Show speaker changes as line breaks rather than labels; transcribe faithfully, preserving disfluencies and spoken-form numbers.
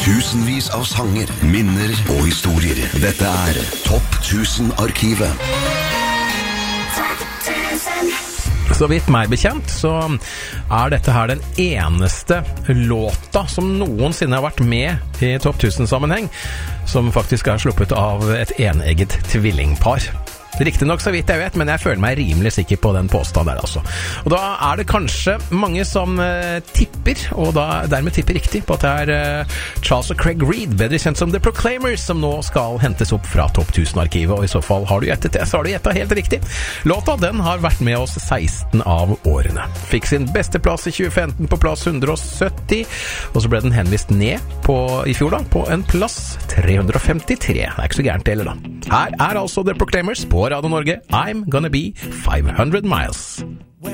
Tusenvis av sanger, minner og historier. Dette er Topp tusen-arkivet.
Så vidt meg bekjent, så er dette her den eneste låta som noensinne har vært med i Topp tusen-sammenheng, som faktisk er sluppet av et enegget tvillingpar. Riktig nok så vidt jeg vet, men jeg føler meg rimelig sikker på den påstanden der altså. Og da er det kanskje mange som uh, tipper, og da dermed tipper riktig på at det er uh, Charles og Craig Reed, bedre kjent som The Proclaimers, som nå skal hentes opp fra Topp tusen-arkivet, og i så fall har du gjettet det, så har du gjettet helt riktig. Låta, den har vært med oss seksten av årene. Fikk sin beste plass i tjue femten på plass hundre og sytti, og så ble den henvist ned på, i fjor da, på en plass tre hundre og femtitre. Det er ikke så gærent heller da. Her er altså The Proclaimers på Radio Norge, I'm Gonna Be five hundred miles.